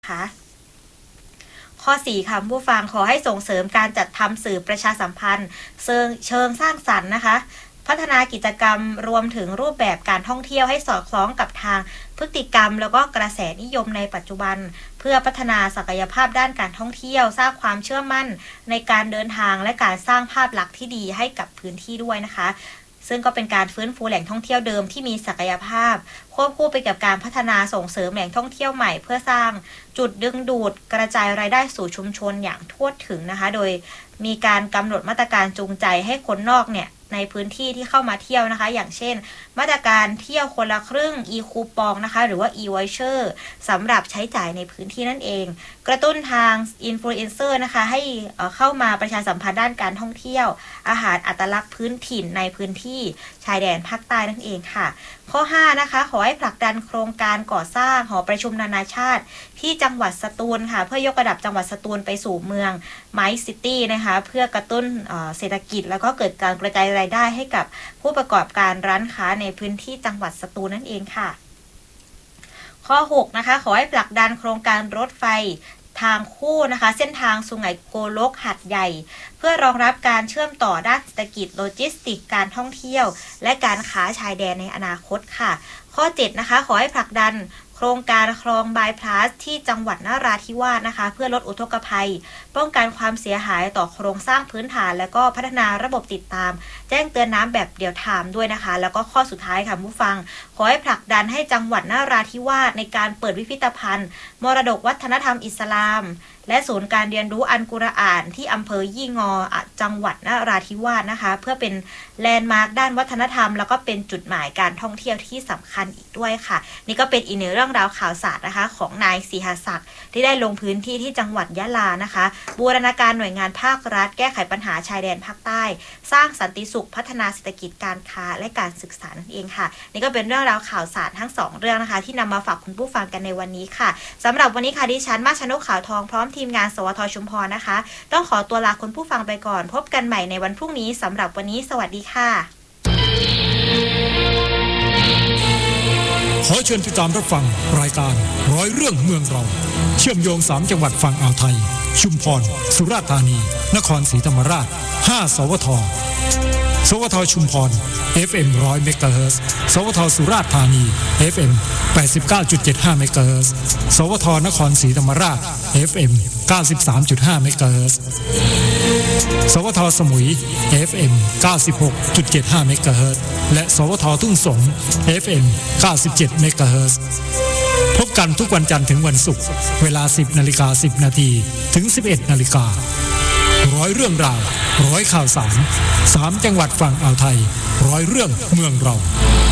คะข้อ4ค่ะผู้ฟังขอให้ส่งเสริมการจัดทำสื่อประชาสัมพันธ์เชิงสร้างสรรค์นะคะพัฒนากิจกรรมรวมถึงรูปแบบการท่องเที่ยวให้สอดคล้องกับทางพฤติกรรมแล้วก็กระแสนิยมในปัจจุบันเพื่อพัฒนาศักยภาพด้านการท่องเที่ยวสร้างความเชื่อมั่นในการเดินทางและการสร้างภาพลักษณ์ที่ดีให้กับพื้นที่ด้วยนะคะซึ่งก็เป็นการฟื้นฟูแหล่งท่องเที่ยวเดิมที่มีศักยภาพควบคู่ไปกับการพัฒนาส่งเสริมแหล่งท่องเที่ยวใหม่เพื่อสร้างจุดดึงดูดกระจายรายได้สู่ชุมชนอย่างทั่วถึงนะคะโดยมีการกำหนดมาตรการจูงใจให้คนนอกเนี่ยในพื้นที่ที่เข้ามาเที่ยวนะคะอย่างเช่นมาตรการเที่ยวคนละครึ่ง e-coupon นะคะหรือว่า e-voucher สำหรับใช้จ่ายในพื้นที่นั่นเองกระตุ้นทางอินฟลูเอนเซอร์นะคะให้เข้ามาประชาสัมพันธ์ด้านการท่องเที่ยวอาหารอัตลักษณ์พื้นถิ่นในพื้นที่ชายแดนภาคใต้นั่นเองค่ะข้อ5นะคะขอให้ผลักดันโครงการก่อสร้างหอประชุมนานาชาติที่จังหวัดสตูลค่ะเพื่อยกระดับจังหวัดสตูลไปสู่เมืองไมซ์ซิตี้นะคะเพื่อกระตุ้นเศรษฐกิจแล้วก็เกิดการกระจายรายได้ให้กับผู้ประกอบการร้านค้าในพื้นที่จังหวัดสตูลนั่นเองค่ะข้อ6นะคะขอให้ผลักดันโครงการรถไฟทางคู่นะคะเส้นทางสุไหงโกลกหาดใหญ่เพื่อรองรับการเชื่อมต่อด้านเศรษฐกิจโลจิสติกการท่องเที่ยวและการค้าชายแดนในอนาคตค่ะข้อ7นะคะขอให้ผลักดันโครงการคลองบายพาสที่จังหวัดนราธิวาสนะคะเพื่อลดอุทกภัยป้องกันความเสียหายต่อโครงสร้างพื้นฐานและก็พัฒนาระบบติดตามแจ้งเตือนน้ำแบบเรียลไทม์ด้วยนะคะแล้วก็ข้อสุดท้ายค่ะผู้ฟังขอให้ผลักดันให้จังหวัดนราธิวาสในการเปิดพิพิธภัณฑ์มรดกวัฒนธรรมอิสลามและศูนย์การเรียนรู้อัลกุรอานที่อำเภอยี่งอจังหวัดนราธิวาสนะคะเพื่อเป็นแลนด์มาร์คด้านวัฒนธรรมแล้วก็เป็นจุดหมายการท่องเที่ยวที่สำคัญอีกด้วยค่ะนี่ก็เป็นอีกหนึ่งเรื่องราวข่าวสารนะคะของนายศรีหศักดิ์ที่ได้ลงพื้นที่ที่จังหวัดยะลานะคะบูรณาการหน่วยงานภาครัฐแก้ไขปัญหาชายแดนภาคใต้สร้างสันติสุขพัฒนาเศรษฐกิจการค้าและการศึกษานั่นเองค่ะนี่ก็เป็นเรื่องราวข่าวสารทั้ง2เรื่องนะคะที่นำมาฝากคุณผู้ฟังกันในวันนี้ค่ะสำหรับวันนี้ค่ะดิฉันมาชนกขาวทองพร้อมทีมงานสวทชุมพรนะคะต้องขอตัวลาคุณผู้ฟังไปก่อนพบกันใหม่ในวันพรุ่งนี้สำหรับวันนี้สวัสดีค่ะขอเชิญติดตามรับฟังรายการร้อยเรื่องเมืองเราเชื่อมโยง3จังหวัดฝั่งอ่าวไทยชุมพรสุราษฎร์ธานีนครศรีธรรมราช5สวทสวทชุมพร FM 100 เมกะเฮิรตซ์สวทสุราษฎร์ธานี FM 89.75 เมกะเฮิรตซ์สวทนครศรีธรรมราช FM 93.5 เมกะเฮิรตซ์สวทสมุย FM 96.75 เมกะเฮิรตซ์และสวททุ่งสง FM 97 เมกะเฮิรตซ์พบกันทุกวันจันทร์ถึงวันศุกร์เวลา 10:10 น.ถึง 11:00 น.ร้อยเรื่องราวร้อยข่าวสาร3จังหวัดฝั่งอ่าวไทยร้อยเรื่องเมืองเรา